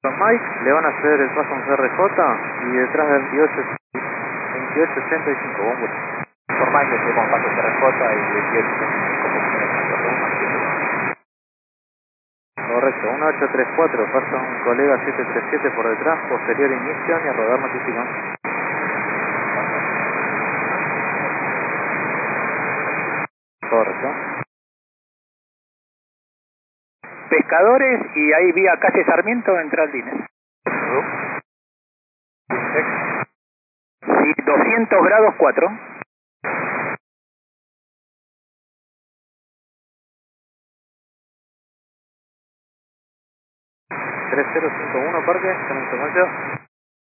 Mike, le van a hacer el paso a un CRJ y detrás del 2885, bombo. Por Mike le hacemos paso CRJ y 2885. Correcto, 1834, pasa un colega 737 por detrás, posterior inicio y a rodar notifican. Correcto. Pescadores y ahí vía calle Sarmiento entra al Dines. Sí, 200 grados 4. $3051 parque, con el comercio.